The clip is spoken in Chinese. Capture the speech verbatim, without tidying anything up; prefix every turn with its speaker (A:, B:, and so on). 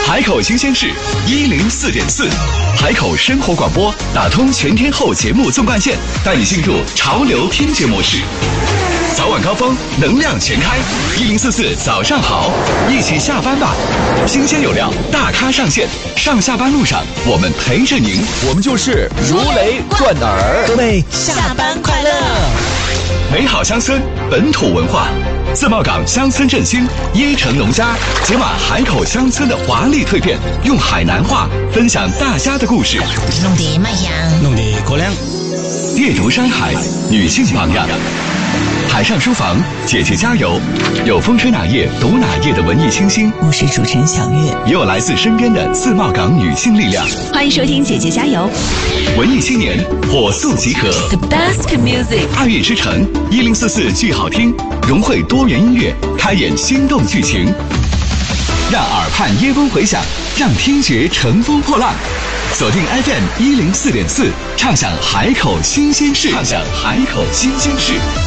A: 海口新鲜事一零四点四，海口生活广播打通全天候节目纵贯线，带你进入潮流听觉模式。早晚高峰，能量全开，一零四四早上好，一起下班吧。新鲜有料，大咖上线，上下班路上我们陪着您，
B: 我们就是如雷贯耳。
C: 各位下班快乐！
A: 美好乡村，本土文化。自贸港乡村振兴，椰城农家解码海口乡村的华丽蜕变，用海南话分享大家的故事，
C: 弄得卖香，
B: 弄得过亮。
A: 阅读山海，女性榜样。海上书房，姐姐加油！有风吹哪页读哪页的文艺清新，
C: 我是主持人小月，
A: 也有来自身边的自贸港女性力量。
D: 欢迎收听姐姐加油！
A: 文艺青年火速集合
D: ，The best music，
A: 爱乐之城一零四四剧好听，融汇多元音乐，开演心动剧情，让耳畔耶风回响，让听觉乘风破浪。锁定 F M 一零四点四，畅享海口新鲜事，畅享海口新鲜事。